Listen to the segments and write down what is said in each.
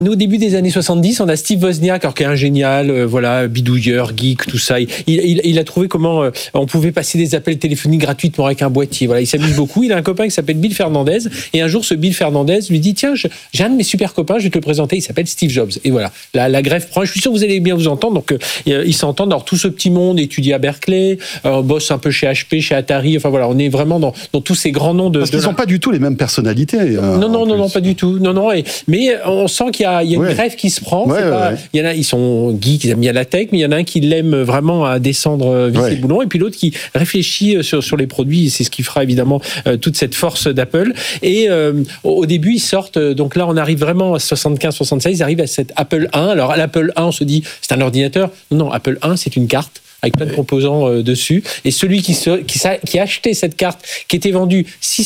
Nous, au début des années 70, on a Steve Wozniak, alors qui est un génial, bidouilleur, geek, tout ça. Il a trouvé comment on pouvait passer des appels téléphoniques gratuitement avec un boîtier. Voilà, il s'amuse beaucoup. Il a un copain qui s'appelle Bill Fernandez. Et un jour, ce Bill Fernandez lui dit, tiens, j'ai un de mes super copains, je vais te le présenter. Il s'appelle Steve Jobs. Et voilà, la grève prend. Je suis sûr que vous allez bien vous entendre. Donc, ils s'entendent. Alors, tout ce petit monde étudie à Berkeley, bosse un peu chez HP, chez Atari. Enfin, voilà, on est vraiment dans tous ces grands noms de... Parce qu'ils sont pas du tout les mêmes personnalités. Non, pas du tout. Non. Mais on sent qu'il y a une grève qui se prend. Il y en a, ils sont geeks, ils aiment bien la tech, mais il y en a un qui l'aime vraiment à descendre vite les boulons, et puis l'autre qui réfléchit sur les produits. C'est ce qui fera évidemment toute cette force d'Apple. Et au début, ils sortent. Donc là, on arrive vraiment à 75-76. Ils arrivent à cette Apple I. Alors à l'Apple I, on se dit c'est un ordinateur. Non, Apple I, c'est une carte avec plein de composants dessus. Et celui qui a acheté cette carte, qui était vendue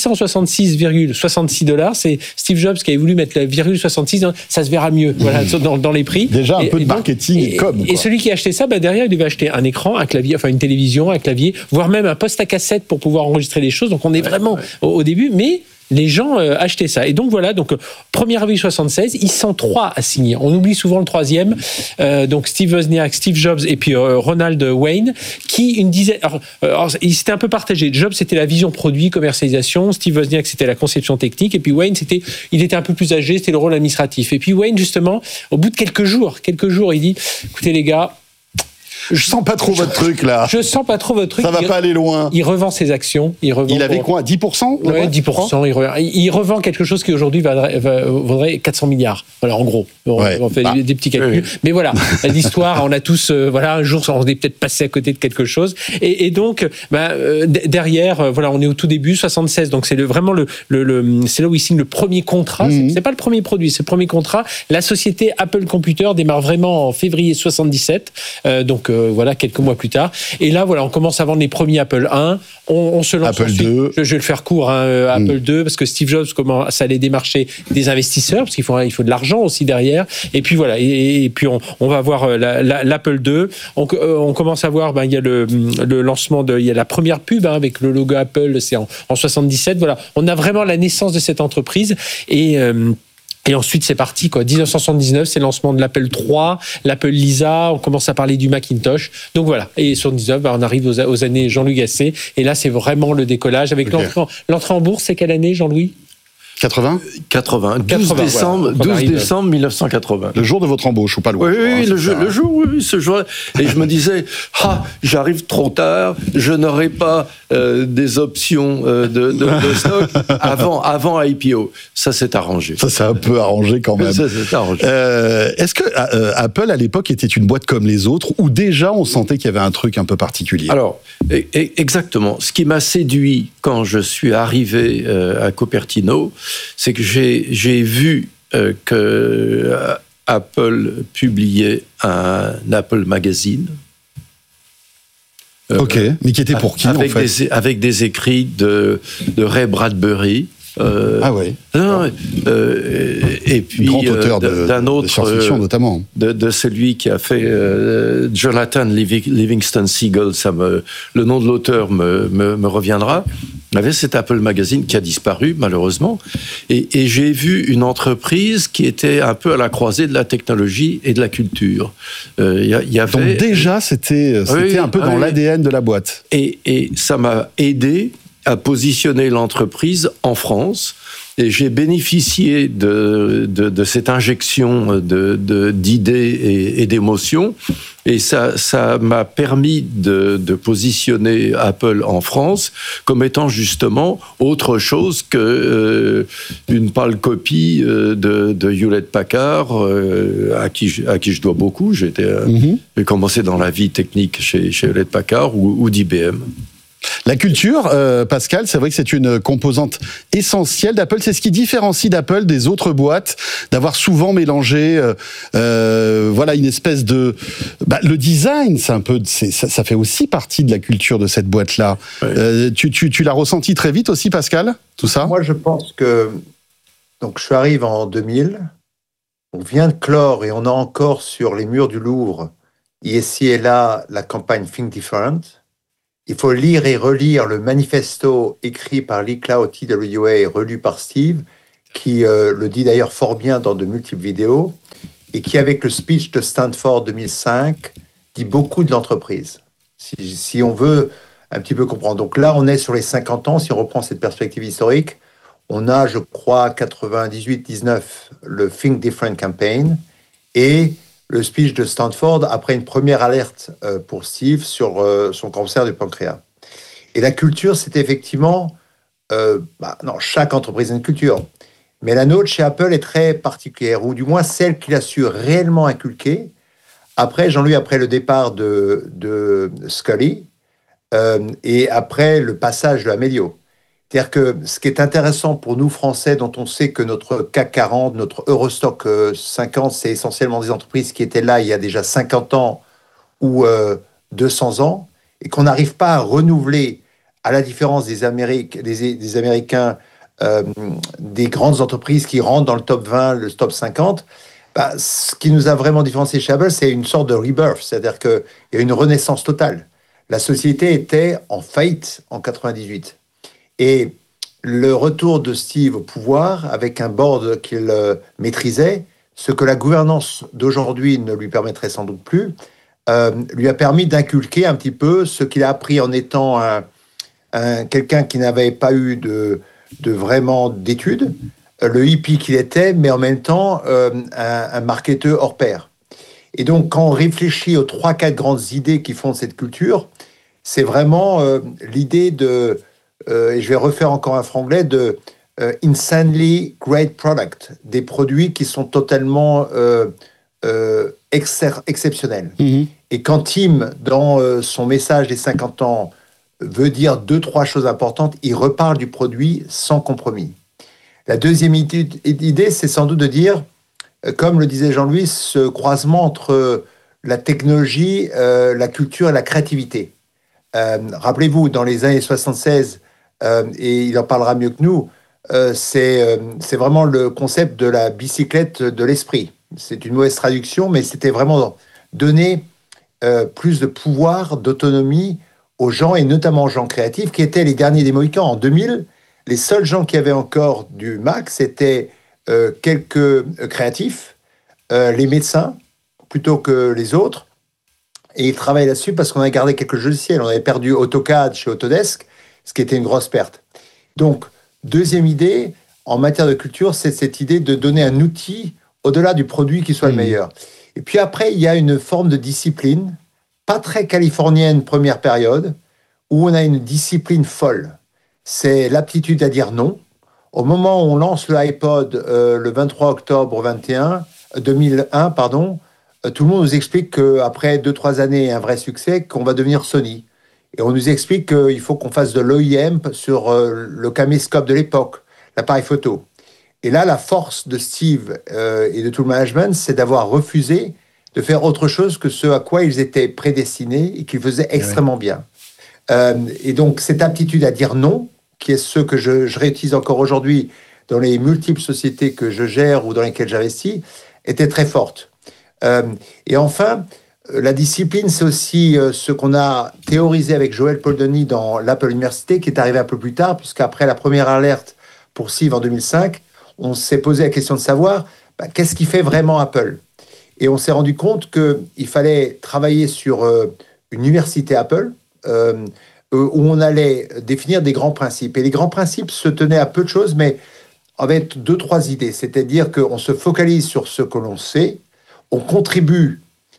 666,66 $, c'est Steve Jobs qui avait voulu mettre la virgule 66, ça se verra mieux, voilà, dans les prix. Déjà un peu de marketing et celui qui a acheté ça, derrière, il devait acheter un écran, un clavier, enfin une télévision, un clavier, voire même un poste à cassette pour pouvoir enregistrer les choses. Donc on est vraiment au début, mais les gens achetaient ça. Et donc voilà, 1er avril 76, ils sont 3 à signer. On oublie souvent le troisième. Donc Steve Wozniak, Steve Jobs et puis Ronald Wayne, qui une dizaine... Alors, ils s'étaient un peu partagés. Jobs, c'était la vision produit, commercialisation. Steve Wozniak, c'était la conception technique. Et puis Wayne, il était un peu plus âgé, c'était le rôle administratif. Et puis Wayne, justement, au bout de quelques jours, il dit, écoutez les gars, je sens pas trop votre truc, là. Je sens pas trop votre truc. Ça va pas aller loin. Il revend ses actions. Il avait quoi, 10%? Ouais, 10%. Il revend quelque chose qui aujourd'hui vaudrait 400 milliards. Voilà, en gros. On fait des petits calculs. Mais voilà, l'histoire, on a tous, un jour, on est peut-être passé à côté de quelque chose. Et donc, derrière, on est au tout début, 76. Donc, c'est vraiment c'est là où il signe le premier contrat. C'est pas le premier produit, c'est le premier contrat. La société Apple Computer démarre vraiment en février 77. Quelques mois plus tard. Et là, on commence à vendre les premiers Apple I. On se lance Apple II. Je vais le faire court, Apple II, parce que Steve Jobs commence à aller démarcher des investisseurs, parce qu'il faut de l'argent aussi derrière. Et puis voilà, et puis on va voir l'Apple II. On commence à voir, il y a le lancement il y a la première pub avec le logo Apple, c'est en 77. Voilà, on a vraiment la naissance de cette entreprise. Et ensuite, c'est parti, 1979, c'est le lancement de l'Apple III, l'Apple Lisa, on commence à parler du Macintosh. Donc voilà. Et sur 19, on arrive aux années Jean-Louis Gasset. Et là, c'est vraiment le décollage. Avec l'entrée en bourse, c'est quelle année, Jean-Louis? 12 décembre 1980. Le jour de votre embauche, ou pas loin. Oui, ce jour. Et je me disais, j'arrive trop tard, je n'aurai pas des options de stock avant IPO. Ça s'est arrangé. Ça s'est un peu arrangé quand même. Ça s'est arrangé. Est-ce que Apple, à l'époque, était une boîte comme les autres, ou déjà on sentait qu'il y avait un truc un peu particulier? Alors, exactement. Ce qui m'a séduit quand je suis arrivé à Cupertino, c'est que j'ai vu que Apple publiait un Apple Magazine. Ok, mais qui était pour qui, en fait? Avec des écrits de Ray Bradbury. Et puis grand auteur d'un autre, de science-fiction notamment, de celui qui a fait Jonathan Livingston Seagull. Le nom de l'auteur me reviendra. Il y avait cet Apple Magazine qui a disparu malheureusement, et j'ai vu une entreprise qui était un peu à la croisée de la technologie et de la culture. Y avait... Donc déjà c'était un peu dans l'ADN de la boîte. Et ça m'a aidé à positionner l'entreprise en France. Et j'ai bénéficié de cette injection d'idées et d'émotions. Et ça m'a permis de positionner Apple en France comme étant justement autre chose que une pâle copie de Hewlett-Packard, à qui je dois beaucoup. J'ai commencé dans la vie technique chez Hewlett-Packard ou d'IBM. La culture, Pascal, c'est vrai que c'est une composante essentielle d'Apple. C'est ce qui différencie d'Apple des autres boîtes, d'avoir souvent mélangé, une espèce de... le design, ça fait aussi partie de la culture de cette boîte-là. Ouais. Tu l'as ressenti très vite aussi, Pascal, tout ça? Moi, je pense que... Donc, je arrive en 2000. On vient de clore et on a encore sur les murs du Louvre, ici et là, la campagne Think Different. Il faut lire et relire le manifesto écrit par Lee Cloud, TWA, relu par Steve. qui le dit d'ailleurs fort bien dans de multiples vidéos, et qui, avec le speech de Stanford 2005, dit beaucoup de l'entreprise. Si on veut un petit peu comprendre. Donc là, on est sur les 50 ans, si on reprend cette perspective historique. On a, je crois, 98-19, le Think Different Campaign, et le speech de Stanford après une première alerte pour Steve sur son cancer du pancréas. Et la culture, c'est effectivement... non, chaque entreprise a une culture. Mais la nôtre, chez Apple, est très particulière, ou du moins celle qu'il a su réellement inculquer. Après, Jean-Louis, après le départ de Scully, et après le passage de Amelio. C'est-à-dire que ce qui est intéressant pour nous, Français, dont on sait que notre CAC 40, notre Eurostock 50, c'est essentiellement des entreprises qui étaient là il y a déjà 50 ans ou 200 ans, et qu'on n'arrive pas à renouveler, à la différence des Américains, des grandes entreprises qui rentrent dans le top 20, le top 50, ce qui nous a vraiment différencié chez Apple, c'est une sorte de rebirth, c'est-à-dire qu'il y a une renaissance totale. La société était en faillite en 98. Et le retour de Steve au pouvoir, avec un board qu'il maîtrisait, ce que la gouvernance d'aujourd'hui ne lui permettrait sans doute plus, lui a permis d'inculquer un petit peu ce qu'il a appris en étant quelqu'un qui n'avait pas eu de vraiment d'études, le hippie qu'il était, mais en même temps un marketeur hors pair. Et donc, quand on réfléchit aux 3-4 grandes idées qui font cette culture, c'est vraiment l'idée de, et je vais refaire encore un franglais, de insanely great product, des produits qui sont totalement exceptionnels. Mm-hmm. Et quand Tim, dans son message des 50 ans, veut dire 2-3 choses importantes, il reparle du produit sans compromis. La deuxième idée, c'est sans doute de dire, comme le disait Jean-Louis, ce croisement entre la technologie, la culture et la créativité. Rappelez-vous, dans les années 76, et il en parlera mieux que nous, c'est vraiment le concept de la bicyclette de l'esprit. C'est une mauvaise traduction, mais c'était vraiment donner plus de pouvoir, d'autonomie aux gens, et notamment aux gens créatifs, qui étaient les derniers des Mohicans. En 2000, les seuls gens qui avaient encore du Mac, c'était quelques créatifs, les médecins, plutôt que les autres. Et ils travaillaient là-dessus parce qu'on avait gardé quelques logiciels. On avait perdu AutoCAD chez Autodesk, ce qui était une grosse perte. Donc, deuxième idée, en matière de culture, c'est cette idée de donner un outil au-delà du produit qui soit le meilleur. Et puis après, il y a une forme de discipline, pas très californienne première période, où on a une discipline folle. C'est l'aptitude à dire non. Au moment où on lance le iPod le 23 octobre 2001, tout le monde nous explique qu'après 2-3 années et un vrai succès, qu'on va devenir Sony. Et on nous explique qu'il faut qu'on fasse de l'OEM sur le caméscope de l'époque, l'appareil photo. Et là, la force de Steve et de tout le management, c'est d'avoir refusé de faire autre chose que ce à quoi ils étaient prédestinés et qu'ils faisaient extrêmement bien. Et donc, cette aptitude à dire non, qui est ce que je réutilise encore aujourd'hui dans les multiples sociétés que je gère ou dans lesquelles j'investis, était très forte. Et enfin, la discipline, c'est aussi ce qu'on a théorisé avec Joël Poldoni dans l'Apple Université, qui est arrivé un peu plus tard, puisqu'après la première alerte pour Steve en 2005, on s'est posé la question de savoir qu'est-ce qui fait vraiment Apple. Et on s'est rendu compte qu'il fallait travailler sur une université Apple, où on allait définir des grands principes. Et les grands principes se tenaient à peu de choses, mais avec 2-3 idées. C'est-à-dire qu'on se focalise sur ce que l'on sait, on contribue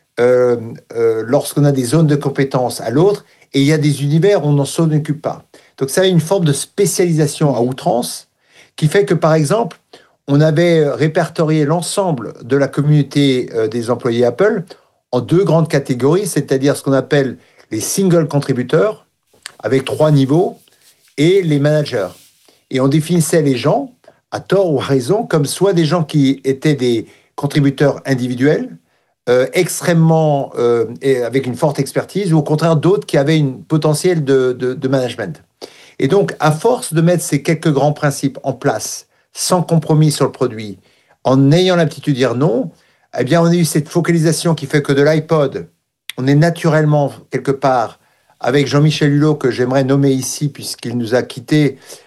lorsqu'on a des zones de compétences à l'autre, et il y a des univers où on n'en s'en occupe pas. Donc ça a une forme de spécialisation à outrance, qui fait que, par exemple, on avait répertorié l'ensemble de la communauté des employés Apple en 2 grandes catégories, c'est-à-dire ce qu'on appelle les single contributeurs, avec 3 niveaux, et les managers. Et on définissait les gens, à tort ou à raison, comme soit des gens qui étaient des contributeurs individuels, extrêmement, et avec une forte expertise, ou au contraire d'autres qui avaient une potentiel de management. Et donc, à force de mettre ces quelques grands principes en place, sans compromis sur le produit, en ayant l'aptitude de dire non, eh bien, on a eu cette focalisation qui fait que de l'iPod, on est naturellement, quelque part, avec Jean-Michel Hulot, que j'aimerais nommer ici, puisqu'il nous a quittés,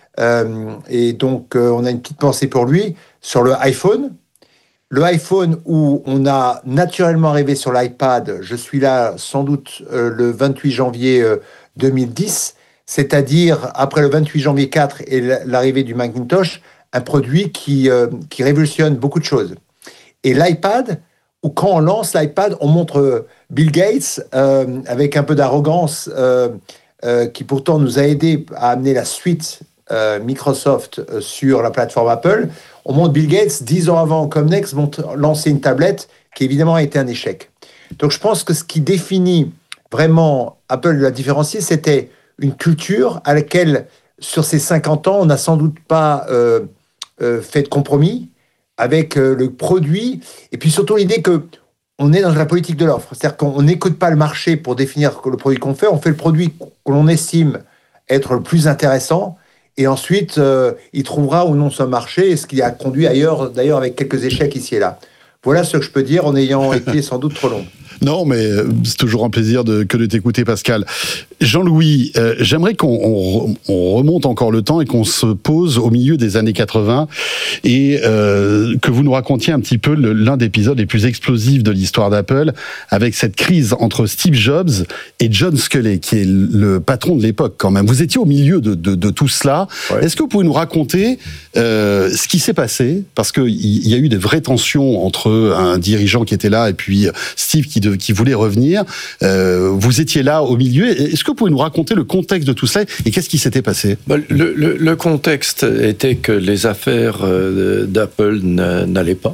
Et donc, on a une petite pensée pour lui sur le iPhone. Le iPhone où on a naturellement arrivé sur l'iPad, je suis là sans doute le 28 janvier 2010, c'est-à-dire après le 28 janvier 4 et l'arrivée du Macintosh, un produit qui révolutionne beaucoup de choses. Et l'iPad, où quand on lance l'iPad, on montre Bill Gates avec un peu d'arrogance, qui pourtant nous a aidé à amener la suite Microsoft sur la plateforme Apple. On montre Bill Gates 10 ans avant, comme Next, lancer une tablette qui évidemment a été un échec. Donc je pense que ce qui définit vraiment Apple de la différencier, c'était une culture à laquelle, sur ces 50 ans, on n'a sans doute pas fait de compromis avec le produit, et puis surtout l'idée qu'on est dans la politique de l'offre. C'est-à-dire qu'on n'écoute pas le marché pour définir le produit qu'on fait, on fait le produit que l'on estime être le plus intéressant, et ensuite, il trouvera ou non son marché, ce qui a conduit ailleurs, d'ailleurs avec quelques échecs ici et là. Voilà ce que je peux dire en ayant été sans doute trop long. Non, mais c'est toujours un plaisir que de t'écouter, Pascal. Jean-Louis, j'aimerais qu'on remonte encore le temps et qu'on se pose au milieu des années 80 et que vous nous racontiez un petit peu l'un des épisodes les plus explosifs de l'histoire d'Apple, avec cette crise entre Steve Jobs et John Sculley, qui est le patron de l'époque quand même. Vous étiez au milieu de tout cela. Ouais. Est-ce que vous pouvez nous raconter ce qui s'est passé ? Parce qu'il y a eu des vraies tensions entre un dirigeant qui était là et puis Steve qui voulait revenir. Vous étiez là au milieu. Est-ce que vous pouvez nous raconter le contexte de tout ça et qu'est-ce qui s'était passé ? Le contexte était que les affaires d'Apple n'allaient pas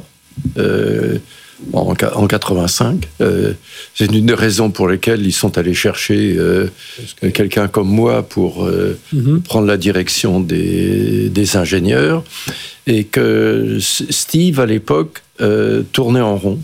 en 85. C'est une des raisons pour lesquelles ils sont allés chercher quelqu'un comme moi pour prendre la direction des ingénieurs, et que Steve, à l'époque, tournait en rond.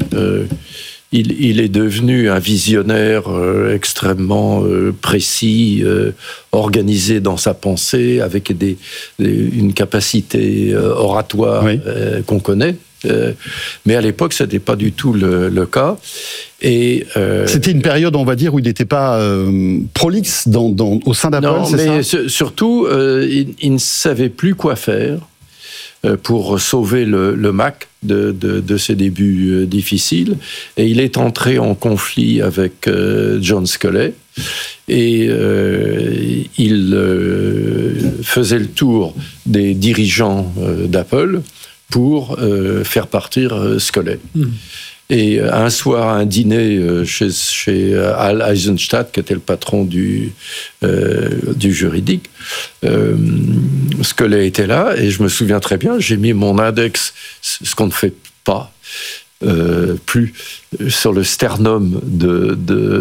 Il est devenu un visionnaire extrêmement précis, organisé dans sa pensée, avec une capacité oratoire qu'on connaît. Mais à l'époque, ce n'était pas du tout le cas. Et c'était une période, on va dire, où il n'était pas prolixe au sein d'Apple, non, c'est mais ça ? surtout, il ne savait plus quoi faire pour sauver le Mac de ses débuts difficiles. Et il est entré en conflit avec John Sculley. Et il faisait le tour des dirigeants d'Apple pour faire partir Sculley. Et un soir, à un dîner chez Al Eisenstadt, qui était le patron du juridique, Sculley était là, et je me souviens très bien, j'ai mis mon index, ce qu'on ne fait pas plus, sur le sternum de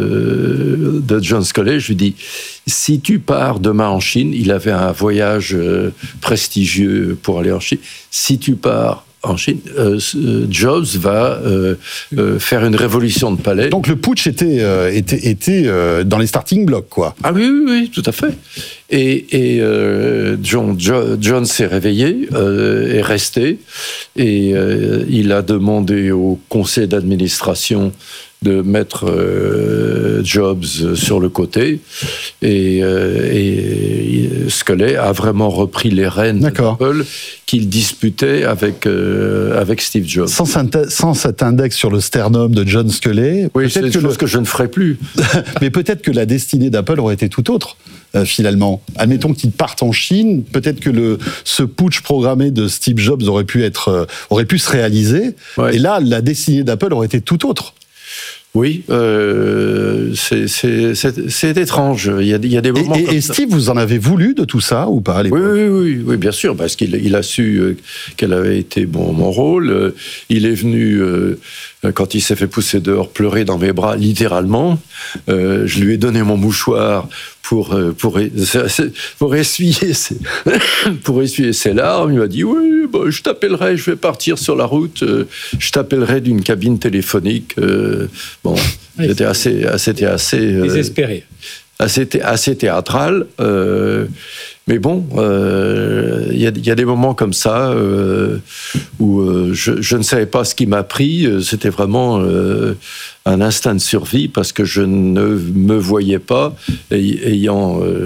John Sculley. Je lui dis, si tu pars demain en Chine, il avait un voyage prestigieux pour aller en Chine, si tu pars en Chine, Jobs va faire une révolution de palais. Donc le putsch était dans les starting blocks, quoi. Ah oui, tout à fait. Et John s'est réveillé, est resté, et il a demandé au conseil d'administration de mettre Jobs sur le côté, et Sculley a vraiment repris les rênes d'Apple qu'il disputait avec Steve Jobs. Sans cet index sur le sternum de John Sculley, oui, c'est quelque chose que je ne ferai plus. Mais peut-être que la destinée d'Apple aurait été tout autre. Finalement, admettons qu'il parte en Chine, peut-être que ce putsch programmé de Steve Jobs aurait pu se réaliser, et là, la destinée d'Apple aurait été tout autre. Oui, c'est étrange. Il y a des moments. Et Steve, vous en avez voulu de tout ça ou pas à l'époque ? Oui, bien sûr, parce qu'il a su quel avait été mon rôle. Il est venu, quand il s'est fait pousser dehors, pleurer dans mes bras, littéralement. Je lui ai donné mon mouchoir pour essuyer ses larmes. Il m'a dit, oui, je t'appellerai, je vais partir sur la route, je t'appellerai d'une cabine téléphonique. C'était assez désespéré. Assez théâtral. Mais bon, il y a des moments comme ça où je ne savais pas ce qui m'a pris. C'était vraiment un instinct de survie, parce que je ne me voyais pas ayant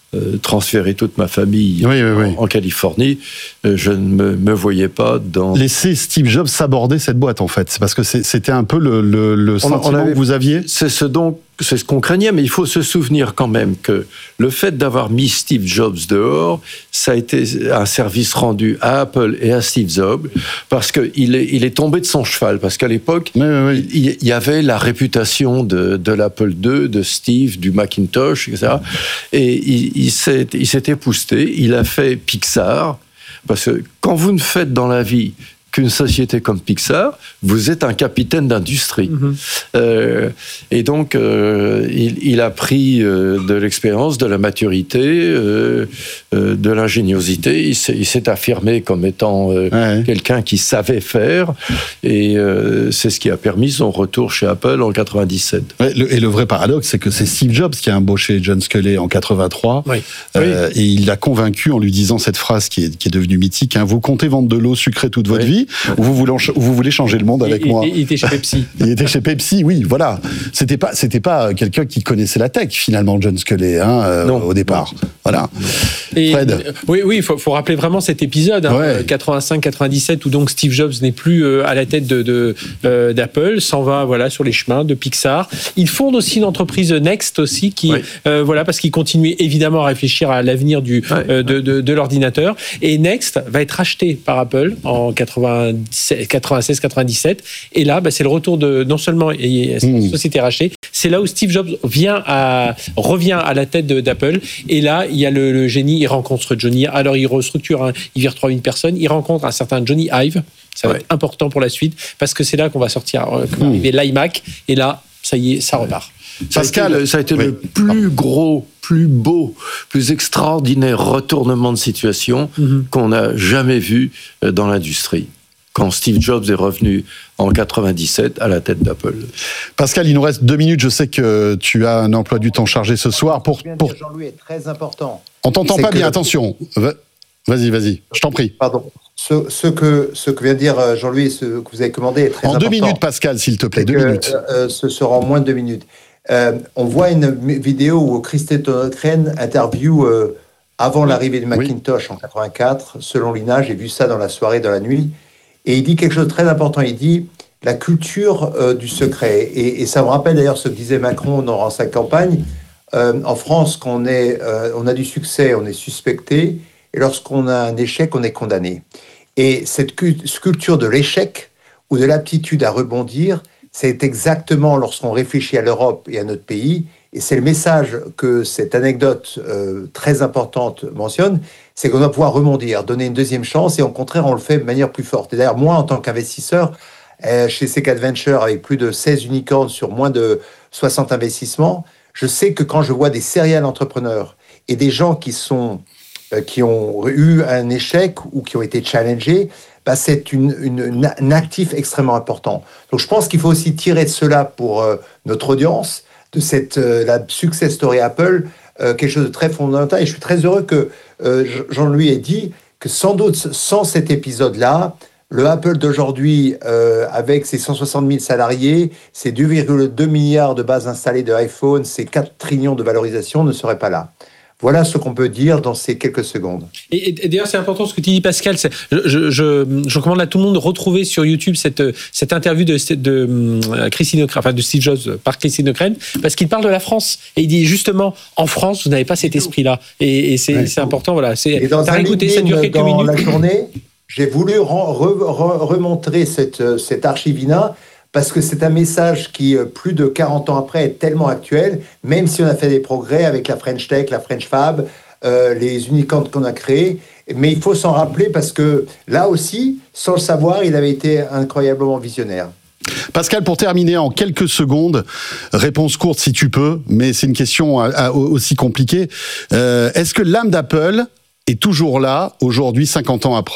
transféré toute ma famille en Californie, je ne me voyais pas dans... Laisser Steve Jobs s'aborder cette boîte, en fait. C'est parce que c'était un peu le sentiment que vous aviez. C'est ce qu'on craignait, mais il faut se souvenir quand même que le fait d'avoir mis Steve Jobs dehors, ça a été un service rendu à Apple et à Steve Jobs, parce qu'il est tombé de son cheval, parce qu'à l'époque, il y avait la réputation de l'Apple II, de Steve, du Macintosh, etc. Et il s'est épousté, il a fait Pixar, parce que quand vous ne faites dans la vie qu'une société comme Pixar, vous êtes un capitaine d'industrie. Et donc, il a pris de l'expérience, de la maturité, de l'ingéniosité. Il s'est affirmé comme étant quelqu'un qui savait faire. Et c'est ce qui a permis son retour chez Apple en 97. Et le vrai paradoxe, c'est que c'est Steve Jobs qui a embauché John Sculley en 83. Et il l'a convaincu en lui disant cette phrase qui est devenue mythique, hein, vous comptez vendre de l'eau sucrée toute votre vie, ou vous voulez changer le monde avec moi. Il était chez Pepsi. Il était chez Pepsi, oui, voilà. C'était pas quelqu'un qui connaissait la tech, finalement, John Sculley, au départ. Non. Voilà. Et Fred. Oui, il faut rappeler vraiment cet épisode, 85-97, où donc Steve Jobs n'est plus à la tête d'Apple, s'en va sur les chemins de Pixar. Il fonde aussi une entreprise Next aussi, qui parce qu'il continue évidemment à réfléchir à l'avenir de l'ordinateur. Et Next va être acheté par Apple en 96-97. Et là, c'est le retour de non seulement cette société rachetée, c'est là où Steve Jobs revient à la tête d'Apple. Et là, il y a le génie, il rencontre Johnny. Alors, il restructure, il vire 3000 personnes. Il rencontre un certain Johnny Ive. Ça va être important pour la suite, parce que c'est là qu'on va sortir, qu'on va arriver l'iMac. Et là, ça y est, ça repart. Pascal, ça a été le plus gros, plus beau, plus extraordinaire retournement de situation qu'on n'a jamais vu dans l'industrie, quand Steve Jobs est revenu en 97 à la tête d'Apple. Pascal, il nous reste 2 minutes. Je sais que tu as un emploi du temps chargé ce soir. Jean-Louis est très important. On t'entend pas bien, attention. Vas-y, je t'en prie. Pardon. Ce que vient de dire Jean-Louis, ce que vous avez commandé est très important. En 2 minutes, Pascal, s'il te plaît, 2 minutes. Ce sera en moins de 2 minutes. On voit une vidéo où Christophe Crane interview avant l'arrivée du Macintosh en 84. Selon l'INA, j'ai vu ça dans la soirée, dans la nuit. Et il dit quelque chose de très important. Il dit la culture du secret. Et ça me rappelle d'ailleurs ce que disait Macron dans sa campagne. En France, quand on a du succès, on est suspecté. Et lorsqu'on a un échec, on est condamné. Et cette culture de l'échec ou de l'aptitude à rebondir, c'est exactement lorsqu'on réfléchit à l'Europe et à notre pays. Et c'est le message que cette anecdote très importante mentionne, c'est qu'on doit pouvoir rebondir, donner une deuxième chance, et au contraire, on le fait de manière plus forte. Et d'ailleurs, moi, en tant qu'investisseur, chez C4 Venture, avec plus de 16 unicorns sur moins de 60 investissements, je sais que quand je vois des serial entrepreneurs et des gens qui ont eu un échec ou qui ont été challengés, c'est un actif extrêmement important. Donc je pense qu'il faut aussi tirer de cela pour notre audience, de la success story Apple, quelque chose de très fondamental. Et je suis très heureux que Jean-Louis ait dit que sans doute, sans cet épisode-là, le Apple d'aujourd'hui, avec ses 160 000 salariés, ses 2,2 milliards de bases installées de iPhone, ses 4 trillions de valorisation, ne serait pas là. Voilà ce qu'on peut dire dans ces quelques secondes. Et d'ailleurs, c'est important ce que tu dis, Pascal. Je recommande à tout le monde de retrouver sur YouTube cette interview de Christine O'Krent, enfin de Steve Jobs par Christine O'Krent, parce qu'il parle de la France. Et il dit justement, en France, vous n'avez pas cet esprit-là. Et c'est important, voilà. Et dans un écouté, ça dure quelques minutes. Dans la journée, j'ai voulu remontrer cette archivina, parce que c'est un message qui, plus de 40 ans après, est tellement actuel, même si on a fait des progrès avec la French Tech, la French Fab, les unicorns qu'on a créés. Mais il faut s'en rappeler parce que là aussi, sans le savoir, il avait été incroyablement visionnaire. Pascal, pour terminer en quelques secondes, réponse courte si tu peux, mais c'est une question aussi compliquée. Est-ce que l'âme d'Apple est toujours là, aujourd'hui, 50 ans après ?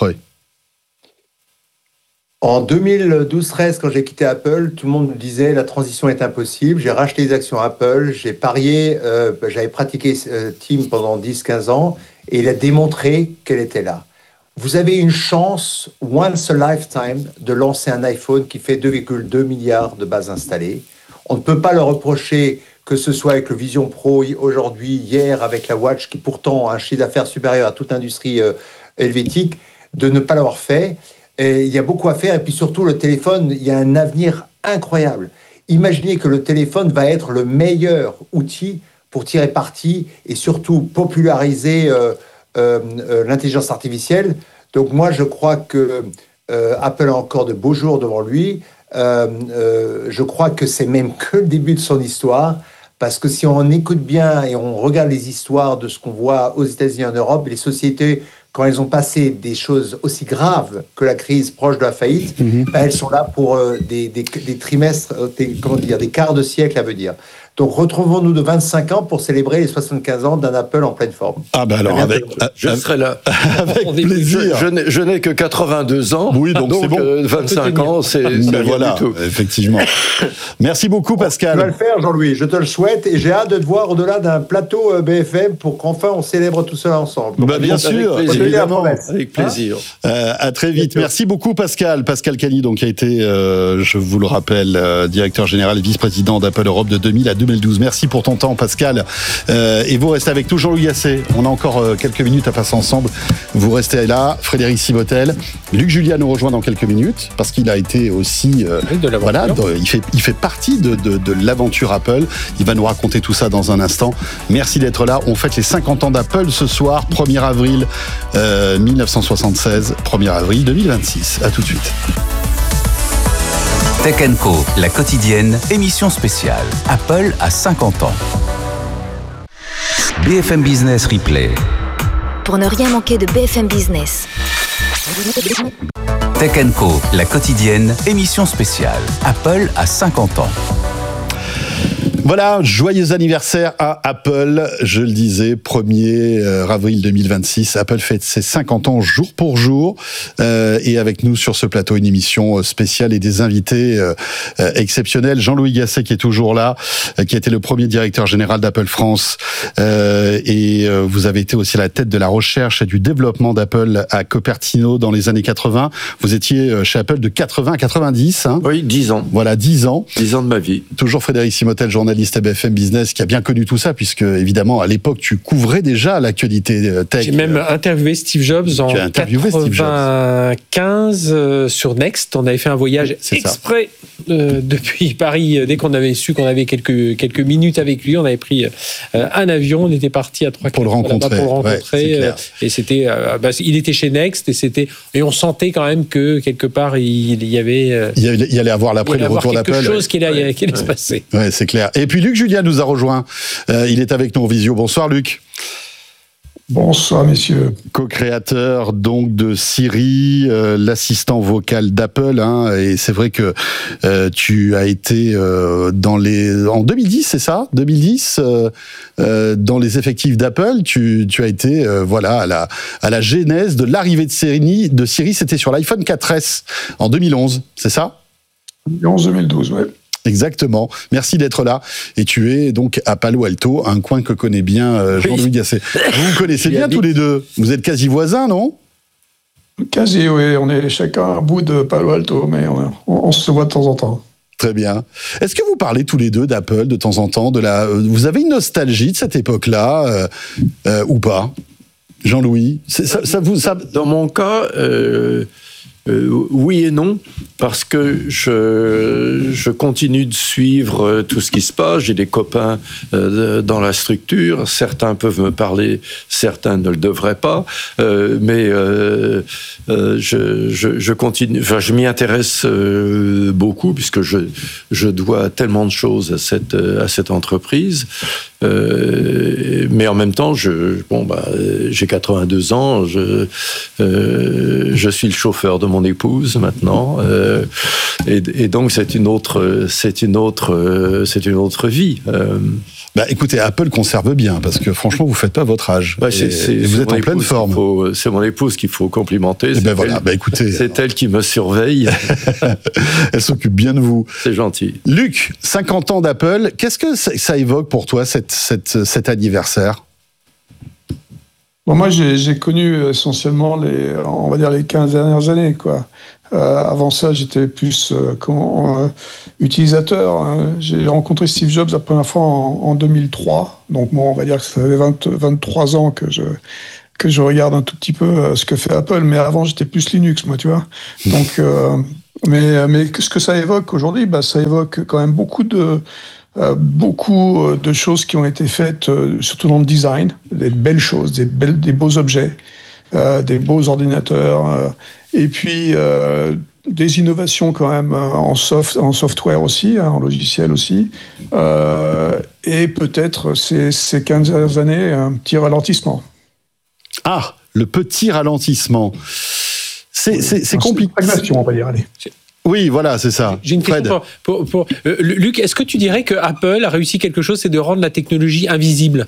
En 2012-13, quand j'ai quitté Apple, tout le monde me disait la transition est impossible. J'ai racheté les actions Apple, j'ai parié, j'avais pratiqué Tim pendant 10-15 ans et il a démontré qu'elle était là. Vous avez une chance, once a lifetime, de lancer un iPhone qui fait 2,2 milliards de bases installées. On ne peut pas leur reprocher que ce soit avec le Vision Pro aujourd'hui, hier avec la Watch, qui pourtant a un chiffre d'affaires supérieur à toute l'industrie helvétique, de ne pas l'avoir fait. Et il y a beaucoup à faire, et puis surtout le téléphone, il y a un avenir incroyable. Imaginez que le téléphone va être le meilleur outil pour tirer parti et surtout populariser l'intelligence artificielle. Donc moi, je crois que Apple a encore de beaux jours devant lui. Je crois que c'est même que le début de son histoire, parce que si on écoute bien et on regarde les histoires de ce qu'on voit aux États-Unis et en Europe, les sociétés, quand elles ont passé des choses aussi graves que la crise proche de la faillite, elles sont là pour des trimestres, des quarts de siècle à venir. Donc retrouvons-nous de 25 ans pour célébrer les 75 ans d'un Apple en pleine forme. Ah ben alors, je serai là. Avec plaisir. Je n'ai que 82 ans, oui, donc c'est bon. 25 ans, c'est rien voilà, du tout. Effectivement. Merci beaucoup, Pascal. Tu vas le faire, Jean-Louis, je te le souhaite, et j'ai hâte de te voir au-delà d'un plateau BFM pour qu'enfin on célèbre tout cela ensemble. Donc, bien sûr, évidemment. Avec plaisir. À très vite. Merci beaucoup, Pascal. Pascal Cagny, donc, qui a été, je vous le rappelle, directeur général et vice-président d'Apple Europe de 2000 à 2012. Merci pour ton temps, Pascal. Et vous restez avec nous, Jean-Louis Gasset. On a encore quelques minutes à passer ensemble. Vous restez là. Frédéric Sibotel. Luc Julia nous rejoint dans quelques minutes parce qu'il a été aussi, voilà, il fait partie de l'aventure Apple. Il va nous raconter tout ça dans un instant. Merci d'être là. On fête les 50 ans d'Apple ce soir, 1er avril 1976, 1er avril 2026. À tout de suite. Tech & Co, la quotidienne, émission spéciale. Apple a 50 ans. BFM Business Replay. Pour ne rien manquer de BFM Business. Tech & Co, la quotidienne, émission spéciale. Apple a 50 ans. Voilà, joyeux anniversaire à Apple. Je le disais, 1er avril 2026. Apple fête ses 50 ans jour pour jour. Et avec nous sur ce plateau, une émission spéciale et des invités exceptionnels. Jean-Louis Gasset qui est toujours là, qui a été le premier directeur général d'Apple France. Et vous avez été aussi à la tête de la recherche et du développement d'Apple à Cupertino dans les années 80. Vous étiez chez Apple de 80 à 90. Hein. Oui, 10 ans. Voilà, 10 ans. 10 ans de ma vie. Toujours Frédéric Sibotel, journaliste à BFM Business, qui a bien connu tout ça, puisque évidemment à l'époque tu couvrais déjà l'actualité tech. J'ai même interviewé Steve Jobs en 95 sur Next. On avait fait un voyage exprès depuis Paris. Dès qu'on avait su qu'on avait quelques minutes avec lui, on avait pris un avion. On était parti à 3-4 pour le rencontrer. Ouais, et c'était, il était chez Next et on sentait quand même que quelque part il y avait. Il allait avoir l'après le retour d'Apple. Quelque chose qui allait se passer. Ouais, c'est clair. Et puis Luc Julia nous a rejoint. Il est avec nous en visio. Bonsoir Luc. Bonsoir messieurs. Co-créateur donc de Siri, l'assistant vocal d'Apple, hein, et c'est vrai que tu as été en 2010, c'est ça, 2010, dans les effectifs d'Apple, tu as été à la genèse de l'arrivée de Siri, c'était sur l'iPhone 4S en 2011, c'est ça? 2011-2012, ouais. Exactement. Merci d'être là. Et tu es donc à Palo Alto, un coin que connaît bien Jean-Louis Gasset. Vous vous connaissez bien tous les deux. Vous êtes quasi voisins, non? Quasi, oui. On est chacun à bout de Palo Alto, mais on se voit de temps en temps. Très bien. Est-ce que vous parlez tous les deux d'Apple de temps en temps? Vous avez une nostalgie de cette époque-là ou pas? Jean-Louis, Dans mon cas... oui et non, parce que je continue de suivre tout ce qui se passe. J'ai des copains dans la structure. Certains peuvent me parler, certains ne le devraient pas. Mais je continue. Enfin, je m'y intéresse beaucoup puisque je dois tellement de choses à cette entreprise. Mais en même temps, j'ai 82 ans. Je suis le chauffeur de mon épouse maintenant, et donc c'est une autre vie. Écoutez, Apple conserve bien parce que franchement, vous faites pas votre âge. Vous êtes en pleine forme. C'est mon épouse qu'il faut complimenter. Écoutez, c'est elle qui me surveille. Elle s'occupe bien de vous. C'est gentil. Luc, 50 ans d'Apple. Qu'est-ce que ça évoque pour toi cet anniversaire? Bon, moi, j'ai connu essentiellement les 15 dernières années, quoi. Avant ça, j'étais plus utilisateur. Hein. J'ai rencontré Steve Jobs la première fois en 2003. Donc, bon, on va dire que ça fait 23 ans que je regarde un tout petit peu ce que fait Apple. Mais avant, j'étais plus Linux, moi, tu vois. Donc, mais ce que ça évoque aujourd'hui, ça évoque quand même beaucoup de choses qui ont été faites, surtout dans le design, des belles choses, des beaux objets, des beaux ordinateurs, et puis des innovations quand même en software aussi, en logiciel aussi, et peut-être ces 15 dernières années, un petit ralentissement. Ah, le petit ralentissement. C'est compliqué. Stagnation, on va dire, allez. Oui, voilà, c'est ça. J'ai une question pour Luc. Est-ce que tu dirais que Apple a réussi quelque chose, c'est de rendre la technologie invisible?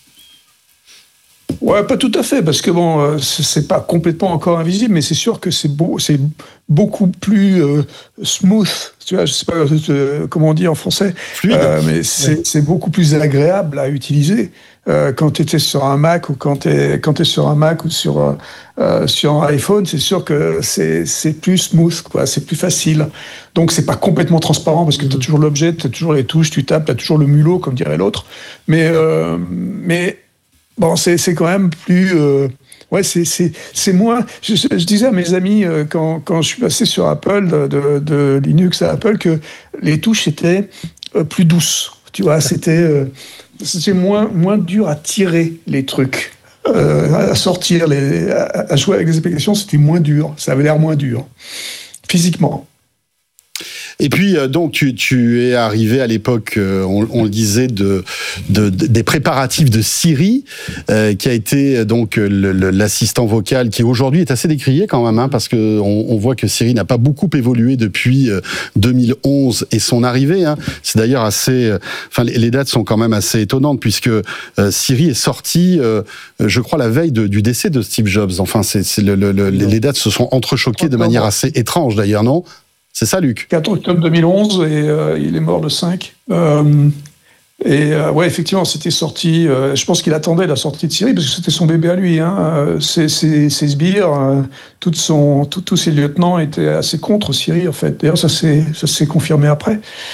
Ouais, pas tout à fait, parce que bon, c'est pas complètement encore invisible, mais c'est sûr que c'est beaucoup plus smooth. Tu vois, je sais pas comment on dit en français, mais c'est beaucoup plus agréable à utiliser. Quand tu étais sur un Mac ou quand tu es sur un Mac ou sur un iPhone, c'est sûr que c'est plus smooth, quoi, c'est plus facile. Donc c'est pas complètement transparent parce que tu as toujours l'objet, tu as toujours les touches, tu tapes, tu as toujours le mulot, comme dirait l'autre. Mais bon, c'est quand même plus. Ouais, c'est moins. Je disais à mes amis quand je suis passé sur Apple, de Linux à Apple, que les touches étaient plus douces. Tu vois, c'était moins dur à tirer les trucs, à sortir, à jouer avec les applications, c'était moins dur. Ça avait l'air moins dur, physiquement. Et puis, donc, tu es arrivé à l'époque, on le disait, des préparatifs de Siri, qui a été donc l'assistant vocal qui aujourd'hui est assez décrié quand même, hein, parce que on voit que Siri n'a pas beaucoup évolué depuis 2011 et son arrivée. Hein. C'est d'ailleurs assez, enfin, les dates sont quand même assez étonnantes puisque Siri est sorti, je crois, la veille du décès de Steve Jobs. Enfin, les dates se sont entrechoquées de manière assez étrange d'ailleurs, non ? C'est ça, Luc? 4 octobre 2011 et il est mort le 5. Ouais, effectivement, c'était sorti. Je pense qu'il attendait la sortie de Siri parce que c'était son bébé à lui. Hein. Ses sbires, tous ses lieutenants étaient assez contre Siri, en fait. D'ailleurs, ça s'est confirmé après.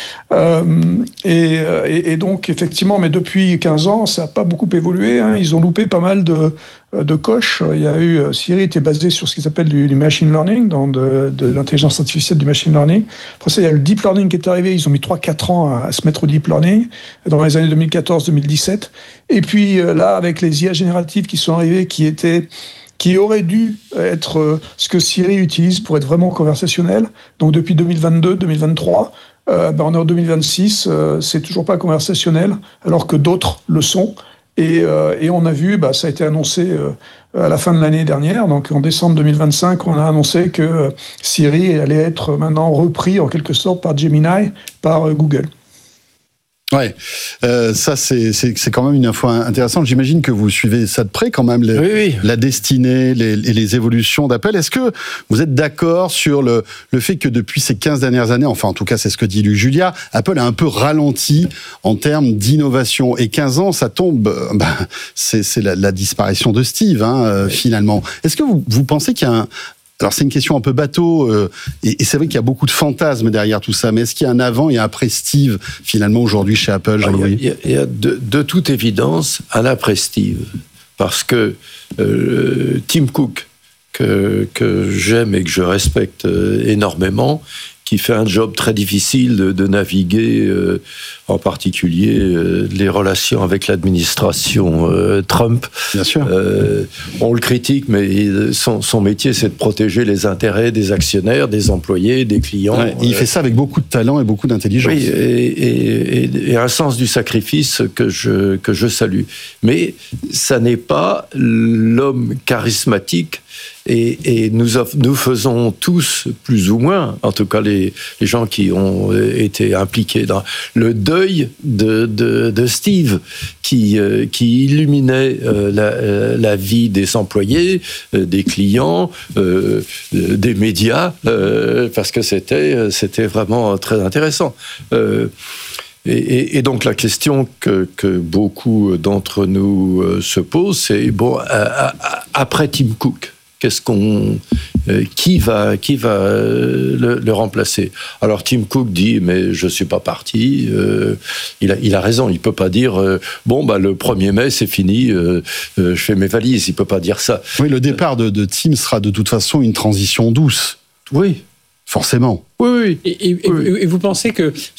Et donc, effectivement, mais depuis 15 ans, ça n'a pas beaucoup évolué. Hein. Ils ont loupé pas mal de coches. Il y a eu Siri était basé sur ce qu'ils appellent du machine learning, de l'intelligence artificielle, du machine learning. Après ça, il y a le deep learning qui est arrivé. Ils ont mis 3-4 ans à se mettre au deep learning dans les années 2014-2017. Et puis là, avec les IA génératives qui sont arrivées, qui auraient dû être ce que Siri utilise pour être vraiment conversationnel. Donc depuis 2022-2023, on est en 2026, c'est toujours pas conversationnel, alors que d'autres le sont. Et on a vu, ça a été annoncé à la fin de l'année dernière, donc en décembre 2025, on a annoncé que Siri allait être maintenant repris en quelque sorte par Gemini, par Google. Ouais, ça c'est quand même une info intéressante. J'imagine que vous suivez ça de près quand même, oui. La destinée, les évolutions d'Apple. Est-ce que vous êtes d'accord sur le fait que depuis ces 15 dernières années, enfin en tout cas c'est ce que dit Julia, Apple a un peu ralenti en termes d'innovation. Et 15 ans, ça tombe, c'est la disparition de Steve, hein, finalement. Est-ce que vous pensez qu'il y a alors c'est une question un peu bateau, et c'est vrai qu'il y a beaucoup de fantasmes derrière tout ça, mais est-ce qu'il y a un avant et un après Steve, finalement, aujourd'hui chez Apple, Jean-Louis ? Il y a de toute évidence un après Steve, parce que Tim Cook, que j'aime et que je respecte énormément, qui fait un job très difficile de naviguer, en particulier les relations avec l'administration Trump. Bien sûr. On le critique, mais son métier, c'est de protéger les intérêts des actionnaires, des employés, des clients. Ouais, il fait ça avec beaucoup de talent et beaucoup d'intelligence. Oui, et un sens du sacrifice que je salue. Mais ça n'est pas l'homme charismatique. Et nous faisons tous, plus ou moins, en tout cas les gens qui ont été impliqués dans le deuil de Steve, qui illuminait la vie des employés, des clients, des médias, parce que c'était vraiment très intéressant. Et donc la question que beaucoup d'entre nous se posent, c'est bon, après Tim Cook, qui va le remplacer? Alors Tim Cook dit, mais je suis pas parti. Il a raison. Il peut pas dire le 1er mai c'est fini. Je fais mes valises. Il peut pas dire ça. Oui, le départ de Tim sera de toute façon une transition douce. Oui, forcément. Oui. Et vous pensez que